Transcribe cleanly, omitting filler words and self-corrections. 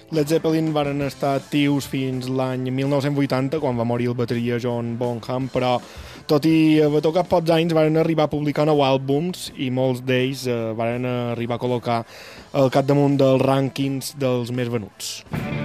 Led Zeppelin varen estar actius fins l'any 1980, quan va morir el bateria John Bonham, però tot i haver tocat pocs anys varen arribar a publicar 9 àlbums i molts d'ells varen arribar a col·locar al capdamunt dels rànquings dels més venuts.